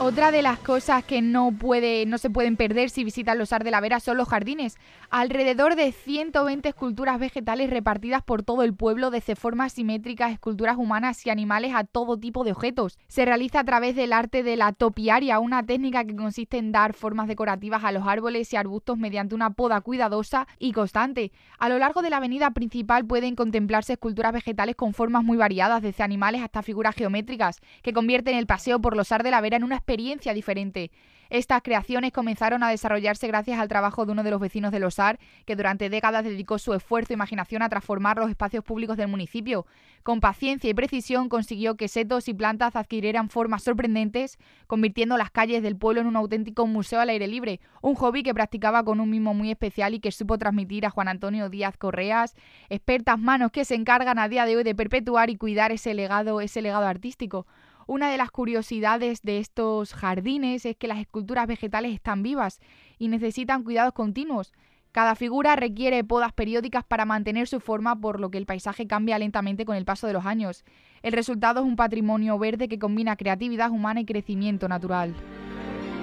Otra de las cosas que no se pueden perder si visitan los Arts de la Vera son los jardines. Alrededor de 120 esculturas vegetales repartidas por todo el pueblo, desde formas simétricas, esculturas humanas y animales a todo tipo de objetos. Se realiza a través del arte de la topiaria, una técnica que consiste en dar formas decorativas a los árboles y arbustos mediante una poda cuidadosa y constante. A lo largo de la avenida principal pueden contemplarse esculturas vegetales con formas muy variadas, desde animales hasta figuras geométricas, que convierten el paseo por los Arts de la Vera en una experiencia diferente. Estas creaciones comenzaron a desarrollarse gracias al trabajo de uno de los vecinos de los Arts, que durante décadas dedicó su esfuerzo e imaginación a transformar los espacios públicos del municipio. Con paciencia y precisión consiguió que setos y plantas adquirieran formas sorprendentes, convirtiendo las calles del pueblo en un auténtico museo al aire libre, un hobby que practicaba con un mimo muy especial y que supo transmitir a Juan Antonio Díaz Correas, expertas manos que se encargan a día de hoy de perpetuar y cuidar ese legado artístico. Una de las curiosidades de estos jardines es que las esculturas vegetales están vivas y necesitan cuidados continuos. Cada figura requiere podas periódicas para mantener su forma, por lo que el paisaje cambia lentamente con el paso de los años. El resultado es un patrimonio verde que combina creatividad humana y crecimiento natural.